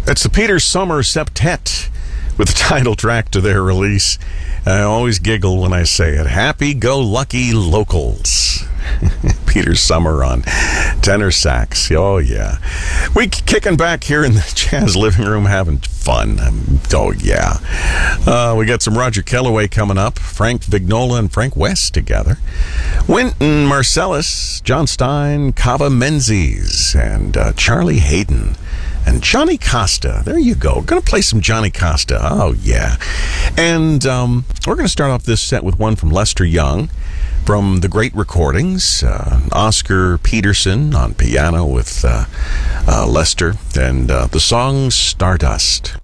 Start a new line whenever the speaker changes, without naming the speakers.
It's the Peter Sommer Septet with the title track to their release. I always giggle when I say it. Happy-Go-Lucky Locals. Peter Sommer on tenor sax. Oh, yeah. We kicking back here in the Jazz Living Room having fun. Oh, yeah. We got some Roger Kellaway coming up. Frank Vignola and Frank West together. Wynton Marsalis, John Stein, Cava Menzies, and Charlie Hayden. And Johnny Costa. There you go. Going to play some Johnny Costa. Oh, yeah. And we're going to start off this set with one from Lester Young from the Great Recordings. Oscar Peterson on piano with Lester. And the song Stardust.